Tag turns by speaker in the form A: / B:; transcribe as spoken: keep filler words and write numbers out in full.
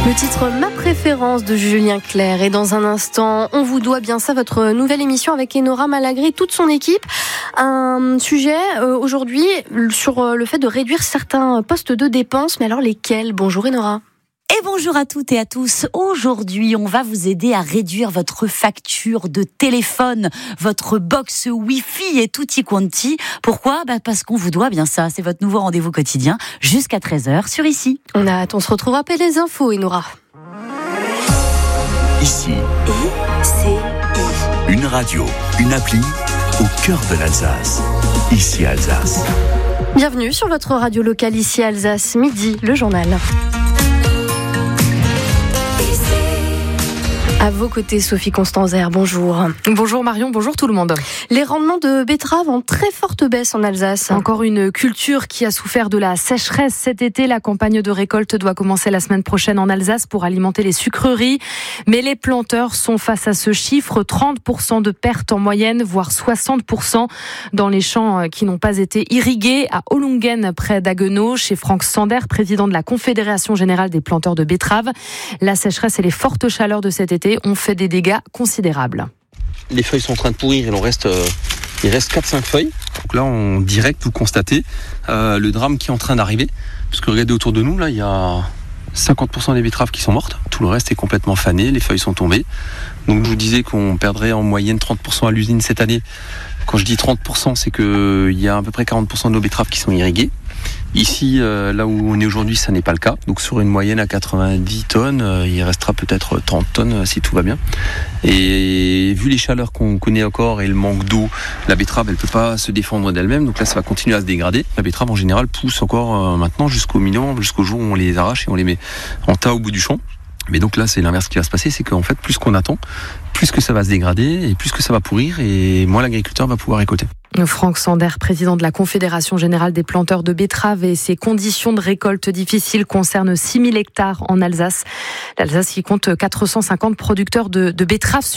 A: Le titre « Ma préférence » de Julien Clerc. Et dans un instant, on vous doit bien ça, votre nouvelle émission avec Enora Malagré et toute son équipe. Un sujet euh, aujourd'hui sur euh, le fait de réduire certains postes de dépenses. Mais alors lesquels ? Bonjour Enora.
B: Et bonjour à toutes et à tous. Aujourd'hui, on va vous aider à réduire votre facture de téléphone, votre box Wi-Fi et tutti quanti. Pourquoi ? Bah parce qu'on vous doit bien ça. C'est votre nouveau rendez-vous quotidien jusqu'à treize heures sur Ici.
A: On a hâte, on se retrouve après les infos, Enora.
C: Ici.
A: Et c'est
C: Une radio, une appli au cœur de l'Alsace. Ici Alsace.
A: Bienvenue sur votre radio locale Ici Alsace. Midi, le journal. À vos côtés, Sophie Constanzer, bonjour.
D: Bonjour Marion, bonjour tout le monde.
A: Les rendements de betteraves en très forte baisse en Alsace.
D: Encore une culture qui a souffert de la sécheresse cet été. La campagne de récolte doit commencer la semaine prochaine en Alsace pour alimenter les sucreries. Mais les planteurs sont face à ce chiffre, trente pour cent de pertes en moyenne, voire soixante pour cent dans les champs qui n'ont pas été irrigués. À Ohlungen, près d'Haguenau, chez Franck Sander, président de la Confédération Générale des Planteurs de Betteraves. La sécheresse et les fortes chaleurs de cet été ont fait des dégâts considérables.
E: Les feuilles sont en train de pourrir, il en reste, euh, il reste quatre cinq feuilles. Donc là, en direct, vous constatez euh, le drame qui est en train d'arriver. Parce que regardez autour de nous, là, il y a cinquante pour cent des betteraves qui sont mortes. Tout le reste est complètement fané, les feuilles sont tombées. Donc je vous disais qu'on perdrait en moyenne trente pour cent à l'usine cette année. Quand je dis trente pour cent, c'est qu'il y a à peu près quarante pour cent de nos betteraves qui sont irriguées. Ici, euh, là où on est aujourd'hui, ça n'est pas le cas. Donc sur une moyenne à quatre-vingt-dix tonnes, euh, il restera peut-être trente tonnes euh, si tout va bien. Et vu les chaleurs qu'on connaît encore et le manque d'eau, la betterave, elle peut pas se défendre d'elle-même. Donc là, ça va continuer à se dégrader. La betterave, en général, pousse encore euh, maintenant jusqu'au minimum, jusqu'au jour où on les arrache et on les met en tas au bout du champ. Mais donc là, c'est l'inverse qui va se passer, c'est qu'en fait, plus qu'on attend, plus que ça va se dégrader et plus que ça va pourrir et moins l'agriculteur va pouvoir récolter.
D: Franck Sander, président de la Confédération Générale des Planteurs de Betteraves, et ses conditions de récolte difficiles concernent six mille hectares en Alsace. L'Alsace qui compte quatre cent cinquante producteurs de, de betteraves